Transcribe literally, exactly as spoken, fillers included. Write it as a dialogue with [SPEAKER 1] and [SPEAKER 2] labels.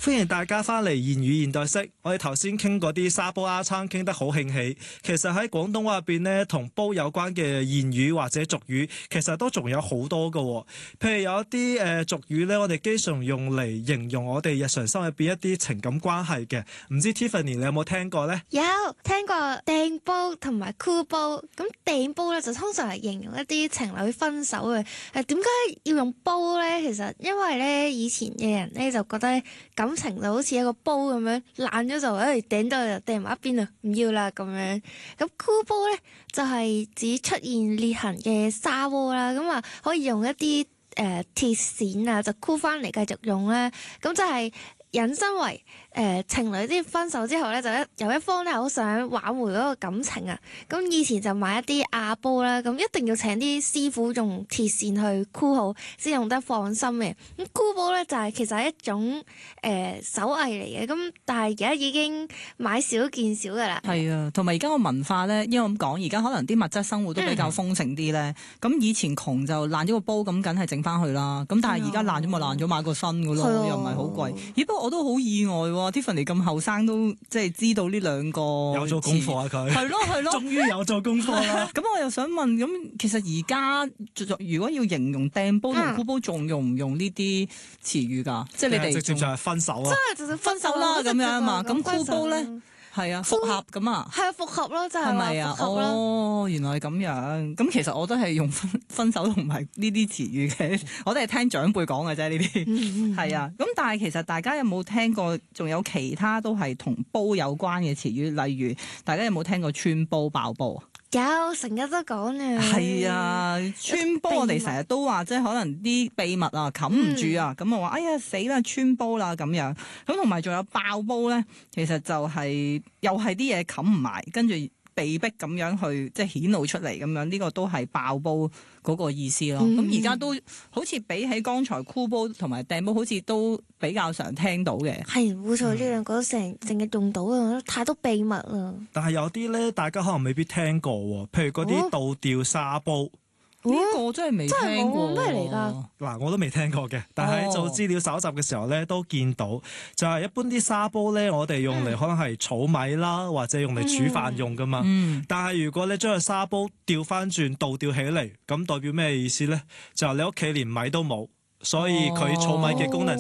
[SPEAKER 1] 歡迎大家翻嚟言語現代式。我哋頭先傾嗰啲沙煲丫撐傾得好興起，其實喺廣東話入邊呢，同煲有關嘅言語或者俗語，其實都仲有好多㗎喎。譬如有一啲誒、呃、俗語呢，我哋經常用嚟形容我哋日常生活入邊一啲情感關係嘅。唔知 Tiffany 你有冇聽過呢？
[SPEAKER 2] 有聽過掟煲同埋箍煲。咁掟煲咧就通常係形容一啲情侶分手嘅。誒點解要用煲咧？其實因為咧以前嘅人咧就覺得感情就好似一個煲咁樣，爛咗就誒掟到就掟埋一邊啊，唔要啦咁樣。咁箍煲咧就係、是、指出現裂痕嘅砂鍋啦，咁啊可以用一啲誒、呃、鐵線啊就箍翻嚟繼續用啦。咁就係引申為誒、呃、情侶啲分手之後咧，就一有一方咧好想挽回嗰個感情啊。咁以前就買一啲瓦煲啦，咁一定要請啲師傅用鐵線去箍好，先用得放心嘅。咁箍煲咧就係、是、其實係一種誒、呃、手藝嚟嘅，咁但係而家已經買少見少噶啦。
[SPEAKER 3] 係啊，同埋而家個文化咧，因為咁講，而家可能啲物質生活都比較豐盛啲咧。咁、嗯、以前窮就爛咗個煲，咁梗係整翻去啦。咁但係而家爛咗咪爛咗，買個新噶咯，
[SPEAKER 2] 啊、
[SPEAKER 3] 又唔係好貴。咦？不過我都好意外喎。Tiffany 咁後生都即係知道呢兩個
[SPEAKER 1] 有做功課啊佢，
[SPEAKER 3] 係咯係咯，
[SPEAKER 1] 終於有做功課啦。
[SPEAKER 3] 咁我又想問，咁其實而家如果要形容掟煲同箍煲，仲用唔用呢啲詞語㗎？嗯、即係你哋
[SPEAKER 1] 直接就係分手啊！
[SPEAKER 2] 真係直接分手
[SPEAKER 3] 啦咁樣啊嘛。咁箍
[SPEAKER 2] 煲
[SPEAKER 3] 煲咧？係啊，復合咁啊，
[SPEAKER 2] 係啊，復合咯，就係、是、
[SPEAKER 3] 係咪啊？哦，原來係咁樣。咁其實我都係用分分手同埋呢啲詞語嘅，我都係聽長輩講嘅啫。呢啲係啊。咁但係其實大家有冇聽過？仲有其他都係同煲有關嘅詞語，例如大家有冇聽過穿煲爆煲啊？
[SPEAKER 2] 有，成日都講啊。
[SPEAKER 3] 係啊，穿煲我哋成日都話，即係可能啲秘密啊冚唔住啊，咁啊話哎呀死啦穿煲啦咁樣。咁同埋仲有爆煲咧，其實就係、是、又係啲嘢冚唔埋，跟住被逼咁樣去即係顯露出嚟咁樣，呢、這個都係爆煲嗰個意思咯。咁而家都好似比起剛才箍煲同埋掟煲，好似都比較常聽到嘅。係
[SPEAKER 2] 冇錯，呢兩個成成日用到啊，太多秘密啦。
[SPEAKER 1] 但係有啲咧，大家可能未必聽過喎，譬如嗰啲倒吊沙煲。
[SPEAKER 3] 呢、哦這個真係未聽過，
[SPEAKER 2] 咩嚟㗎？
[SPEAKER 1] 嗱，我都未聽過嘅，但係做資料搜集嘅時候咧，都見到就係一般啲沙煲咧，我哋用嚟可能係儲米啦，或者用嚟煮飯用噶嘛。嗯、但係如果你將個沙煲調翻轉倒吊起嚟，咁代表咩意思咧？就係你屋企連米都冇，所以佢儲米嘅功能